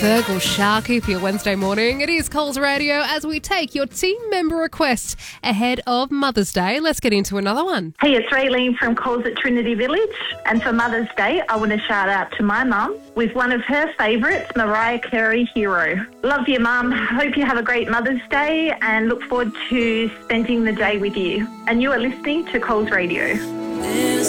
Virgil Sharkey for your Wednesday morning. It is Coles Radio as we take your team member requests ahead of Mother's Day. Let's get into another one. Hey, it's Raylene from Coles at Trinity Village. And for Mother's Day, I want to shout out to my mum with one of her favourites, Mariah Carey, Hero. Love you, Mum. Hope you have a great Mother's Day and look forward to spending the day with you. And you are listening to Coles Radio.